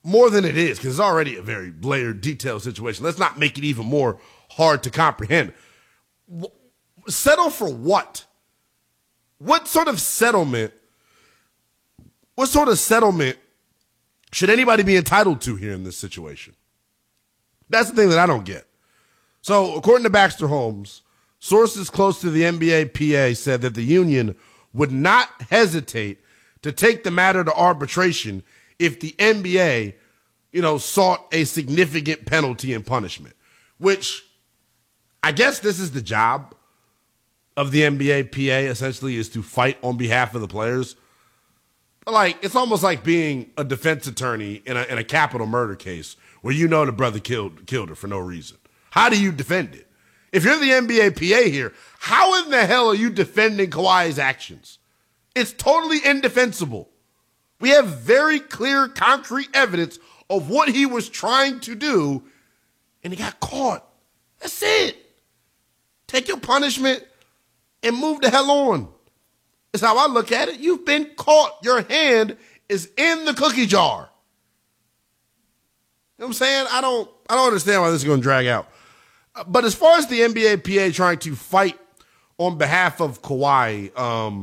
more than it is, because it's already a very layered, detailed situation. Let's not make it even more hard to comprehend. Settle for what? What sort of settlement should anybody be entitled to here in this situation? That's the thing that I don't get. So, according to Baxter Holmes, sources close to the NBA PA said that the union would not hesitate to take the matter to arbitration if the NBA, sought a significant penalty and punishment, which I guess this is the job of the NBA PA, essentially, is to fight on behalf of the players. Like, it's almost like being a defense attorney in a capital murder case where the brother killed her for no reason. How do you defend it? If you're the NBA PA here, how in the hell are you defending Kawhi's actions? It's totally indefensible. We have very clear, concrete evidence of what he was trying to do, and he got caught. That's it. Take your punishment and move the hell on. That's how I look at it. You've been caught. Your hand is in the cookie jar. You know what I'm saying? I don't understand why this is going to drag out. But as far as the NBA PA trying to fight on behalf of Kawhi,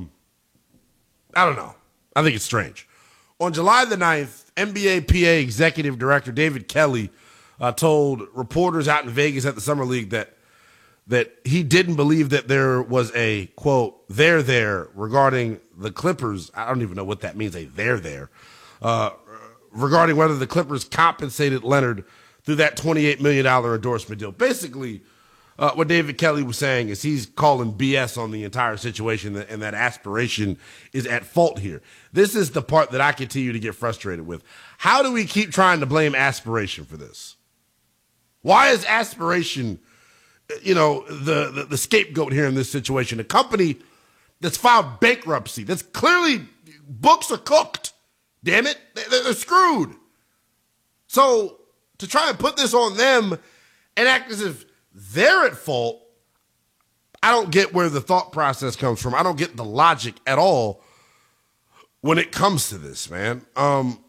I don't know. I think it's strange. On July the 9th, NBA PA Executive Director David Kelly told reporters out in Vegas at the Summer League that he didn't believe that there was a, quote, there regarding the Clippers. I don't even know what that means, a there, regarding whether the Clippers compensated Leonard through that $28 million endorsement deal. Basically, what David Kelly was saying is he's calling BS on the entire situation, and that aspiration is at fault here. This is the part that I continue to get frustrated with. How do we keep trying to blame aspiration for this? Why is aspiration, the scapegoat here in this situation? A company that's filed bankruptcy, that's clearly, books are cooked. Damn it, they're screwed. So to try and put this on them and act as if they're at fault, I don't get where the thought process comes from. I don't get the logic at all when it comes to this, man. I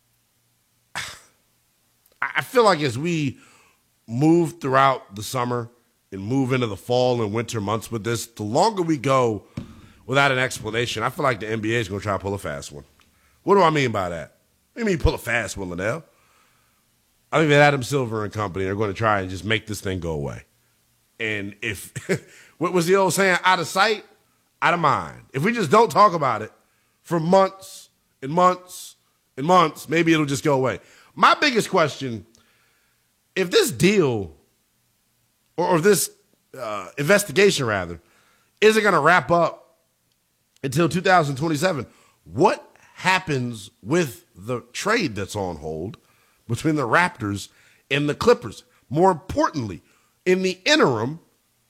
feel like as we move throughout the summer and move into the fall and winter months with this, the longer we go without an explanation, I feel like the NBA is going to try to pull a fast one. What do I mean by that? What do you mean pull a fast one, Liddell? I think that Adam Silver and company are going to try and just make this thing go away. And if, what was the old saying, out of sight, out of mind. If we just don't talk about it for months and months and months, maybe it'll just go away. My biggest question, if this deal, or this investigation rather, isn't going to wrap up until 2027, what happens with the trade that's on hold between the Raptors and the Clippers? More importantly, in the interim,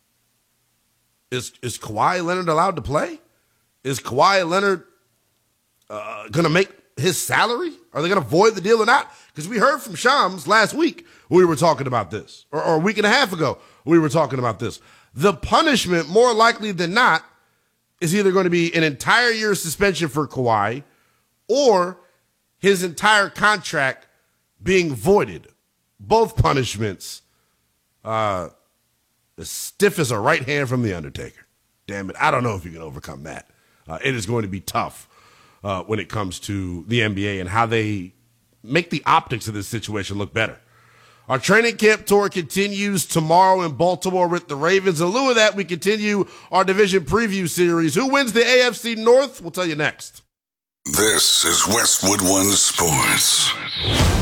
is Kawhi Leonard allowed to play? Is Kawhi Leonard going to make his salary? Are they going to void the deal or not? Because we heard from Shams last week when we were talking about this, or a week and a half ago when we were talking about this. The punishment, more likely than not, is either going to be an entire year suspension for Kawhi or his entire contract being voided. Both punishments as stiff as a right hand from the Undertaker. Damn it, I don't know if you can overcome that. It is going to be tough when it comes to the NBA and how they make the optics of this situation look better. Our training camp tour continues tomorrow in Baltimore with the Ravens. In lieu of that, we continue our division preview series. Who wins the AFC North? We'll tell you next. This is Westwood One Sports.